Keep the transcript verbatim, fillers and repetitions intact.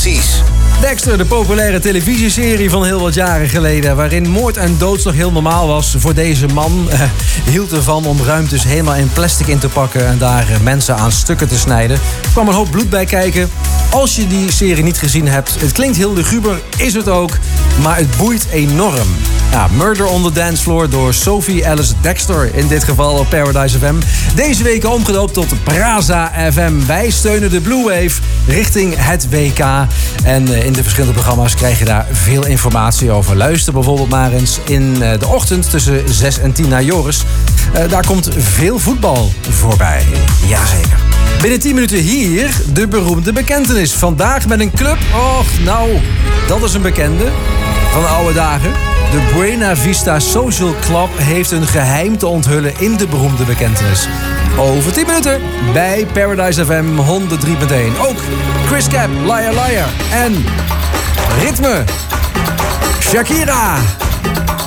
precies? Dexter, de populaire televisieserie van heel wat jaren geleden, waarin moord en doodslag heel normaal was voor deze man, eh, hield ervan om ruimtes helemaal in plastic in te pakken en daar eh, mensen aan stukken te snijden. Er kwam een hoop bloed bij kijken. Als je die serie niet gezien hebt, het klinkt heel luguber, is het ook, maar het boeit enorm. Ja, Murder on the Dance Floor door Sophie Alice Dexter, in dit geval op Paradise F M. Deze week omgedoopt tot Praza F M. Wij steunen de Blue Wave richting het W K. En in de verschillende programma's krijg je daar veel informatie over. Luister bijvoorbeeld maar eens in de ochtend tussen zes en tien naar Joris. Uh, daar komt veel voetbal voorbij. Jazeker. Binnen tien minuten hier de beroemde bekentenis. Vandaag met een club. Och, nou, dat is een bekende van de oude dagen. De Buena Vista Social Club heeft een geheim te onthullen in de beroemde bekentenis. Over tien minuten bij Paradise F M honderd drie punt één. Ook Chris Cap, Liar Liar en Ritme, Shakira.